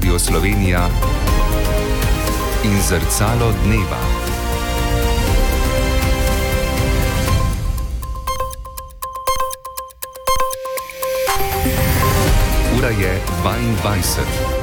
Radio Slovenija in Zrcalo dneva. Ura je 22.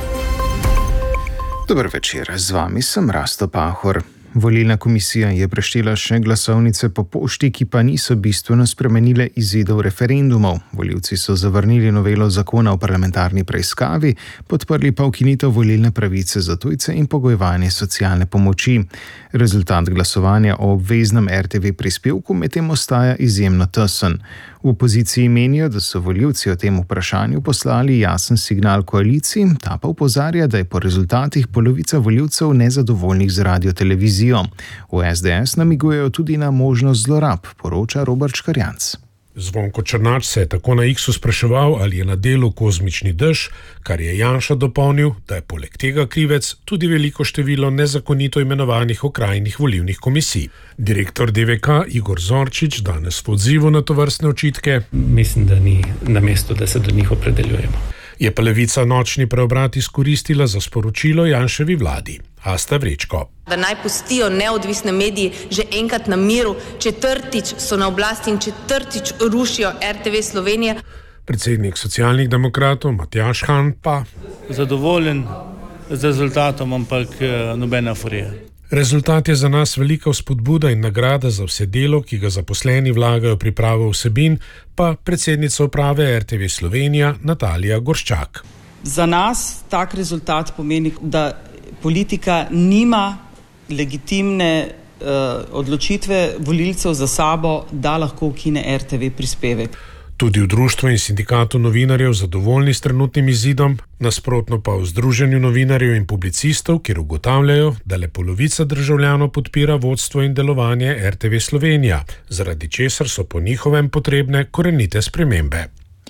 Dober večer, z vami sem Rasto Pahor. Volilna komisija je preštela še glasovnice po pošti, ki pa niso bistveno spremenile izidov referendumov. Volivci so zavrnili novelo zakona o parlamentarni preiskavi, podprli pa ukinitev volilne pravice za tujce in pogojevanje socialne pomoči. Rezultat glasovanja o obveznem RTV prispevku medtem ostaja izjemno tesen. V opoziciji menijo, da so volivci o tem vprašanju poslali jasen signal koaliciji, ta pa opozarja, da je po rezultatih polovica volivcev nezadovoljnih z radiotelevizijo. V SDS namigujejo tudi na možnost zlorab, poroča Robert Škarjanc. Zvonko Črnač se je tako na X-u spraševal, ali je na delu kozmični dež, kar je Janša dopolnil, da je poleg tega krivec tudi veliko število nezakonito imenovanih okrajnih volilnih komisij. Direktor DVK Igor Zorčič danes v odzivu na tovrstne očitke: Mislim, da ni na mestu, da se do njih opredeljujemo. Je pa Levica nočni preobrat izkoristila za sporočilo Janševi vladi. Asta Vrečko. Da naj pustijo neodvisne mediji že enkrat na miru, četrtič so na oblasti in četrtič rušijo RTV Slovenija. Predsednik Socialnih demokratov Matjaž Han pa: Zadovoljen z rezultatom, ampak nobena euforija. Rezultat je za nas velika vzpodbuda in nagrada za vse delo, ki ga zaposleni vlagajo v pripravo vsebin, pa predsednica uprave RTV Slovenija Natalija Gorščak. Za nas tak rezultat pomeni, da politika nima legitimne odločitve volilcev za sabo, da lahko ukine RTV prispevek. Tudi v društvu in sindikatu novinarjev zadovoljni s trenutnim izidom, nasprotno pa v Združenju novinarjev in publicistov, kjer ugotavljajo, da le polovica državljanov podpira vodstvo in delovanje RTV Slovenija, zaradi česar so po njihovem potrebne korenite spremembe.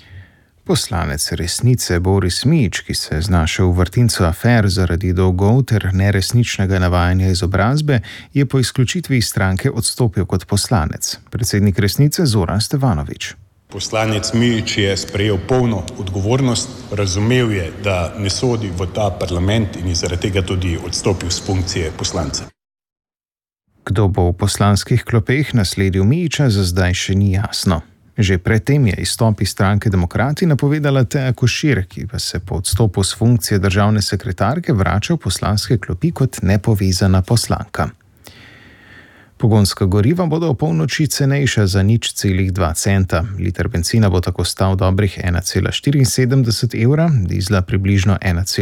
Poslanec Resnice Boris Mijić, ki se je znašel v vrtincu afer zaradi dolgov ter neresničnega navajanja izobrazbe, je po izključitvi iz stranke odstopil kot poslanec. Predsednik Resnice Zoran Stevanović. Poslanec Mijić je sprejel polno odgovornost, razumel je, da ne sodi v ta parlament in je zaradi tega tudi odstopil z funkcije poslanca. Kdo bo v poslanskih klopeh nasledil Mijića, za zdaj še ni jasno. Že predtem je izstop iz stranke Demokrati napovedala Teja Košir, ki pa se po odstopu z funkcije državne sekretarke vrača v poslanske klopi kot nepovezana poslanka. Pogonska goriva bodo v polnoči cenejša za 0,2 centa. Liter bencina bo tako stal dobrih 1,74 evra, dizla približno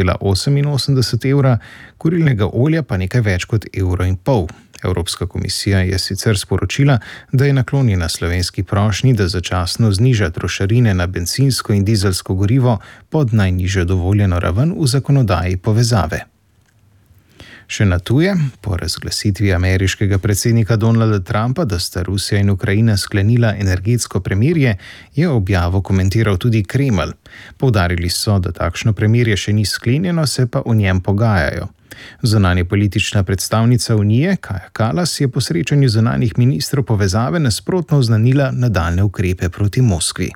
1,88 evra, kurilnega olja pa nekaj več kot 1,5 evra. Evropska komisija je sicer sporočila, da je naklonjena slovenski prošnji, da začasno zniža trošarine na bencinsko in dizelsko gorivo pod najnižjo dovoljeno raven v zakonodaji povezave. Še na tuje, po razglasitvi ameriškega predsednika Donalda Trumpa, da sta Rusija in Ukrajina sklenila energetsko premirje, je objavo komentiral tudi Kremelj. Poudarili so, da takšno premirje še ni sklenjeno, se pa o njem pogajajo. Zunanja politična predstavnica Unije, Kaja Kallas, je po srečanju zunanjih ministrov povezave nasprotno oznanila nadaljnje ukrepe proti Moskvi.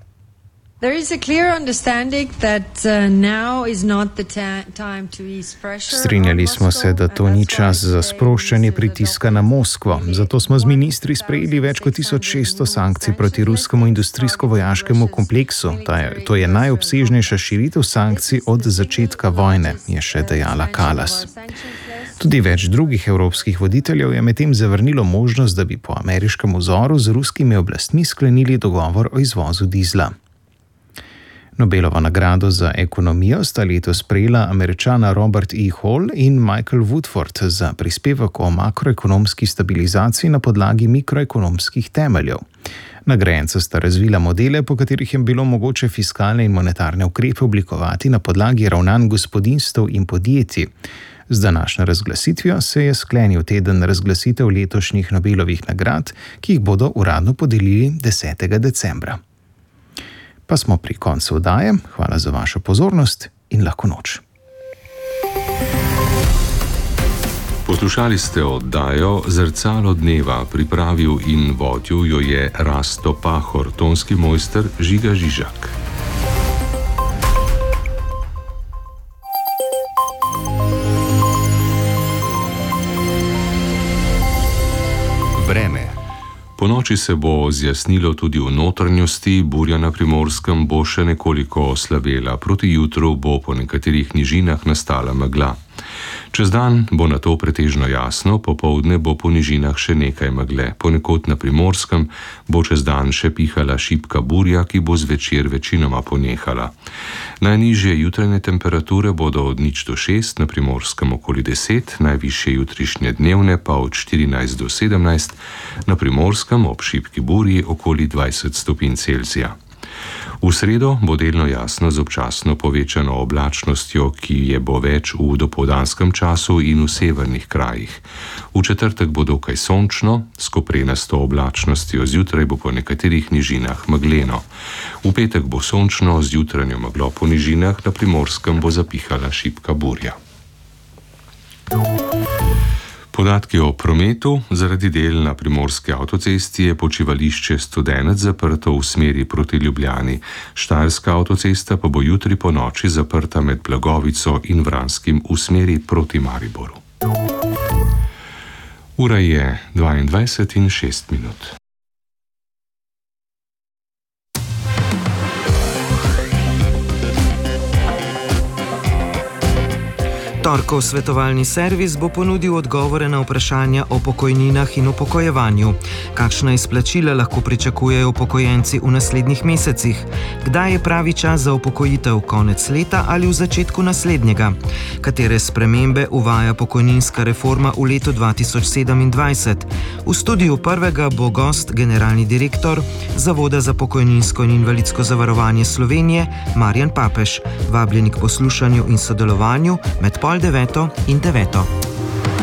Strinjali smo se, da to ni čas za sproščanje pritiska na Moskvo, zato smo z ministri sprejeli več kot 1600 sankcij proti ruskemu industrijsko-vojaškemu kompleksu. To je najobsežnejša širitev sankcij od začetka vojne, je še dejala Kallas. Tudi več drugih evropskih voditeljev je medtem zavrnilo možnost, da bi po ameriškem vzoru z ruskimi oblastmi sklenili dogovor o izvozu dizla. Nobelovo nagrado za ekonomijo sta letos prejela Američana Robert E. Hall in Michael Woodford za prispevek o makroekonomski stabilizaciji na podlagi mikroekonomskih temeljev. Nagrajenca sta razvila modele, po katerih je bilo mogoče fiskalne in monetarne ukrepe oblikovati na podlagi ravnanj gospodinjstev in podjetij. Z današnjo razglasitvijo se je sklenil teden razglasitev letošnjih Nobelovih nagrad, ki jih bodo uradno podelili 10. decembra. Pa smo pri koncu oddaje. Hvala za vašo pozornost in lahko noč. Poslušali ste oddajo Zrcalo dneva, pripravil in vodil jo je Rasto Pahor, tonski mojster Žiga Žižak. Ponoči se bo zjasnilo tudi v notranjosti, burja na Primorskem bo še nekoliko oslabela, proti jutru bo po nekaterih nižinah nastala megla. Čez dan bo na to pretežno jasno, popoldne bo po nižinah še nekaj megle. Ponekod na Primorskem bo čez dan še pihala šibka burja, ki bo zvečer večinoma ponehala. Najnižje jutranje temperature bodo od 0 do 6, na Primorskem okoli 10, najvišje jutrišnje dnevne pa od 14 do 17, na Primorskem ob šibki burji okoli 20 stopinj Celzija. V sredo bo delno jasno z občasno povečano oblačnostjo, ki je bo več v dopoldanskem času in v severnih krajih. V četrtek bo dokaj sončno, s koprenasto oblačnostjo, zjutraj bo po nekaterih nižinah megleno. V petek bo sončno, z jutranjo meglo po nižinah, na Primorskem bo zapihala šibka burja. Podatki o prometu. Zaradi del na Primorski avtocesti je počivališče Studenec zaprto v smeri proti Ljubljani. Štajerska avtocesta pa bo jutri po noči zaprta med Blagovico in Vranskim v smeri proti Mariboru. Ura je 22:06. Torkov svetovalni servis bo ponudil odgovore na vprašanja o pokojninah in upokojevanju. Kakšna izplačila lahko pričakujejo upokojenci v naslednjih mesecih? Kdaj je pravi čas za upokojitev, konec leta ali v začetku naslednjega? Katere spremembe uvaja pokojninska reforma v letu 2027? V studiu prvega bo gost generalni direktor Zavoda za pokojninsko in invalidsko zavarovanje Slovenije Marjan Papež. Vabljeni k poslušanju in sodelovanju med 8:30 in 9.